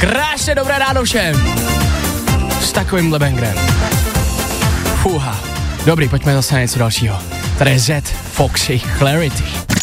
Krásně dobré ráno všem. S takovýmhle bangrem. Fuha. Dobrý, pojďme zase na něco dalšího. Tady je Z, Foxy, Clarity.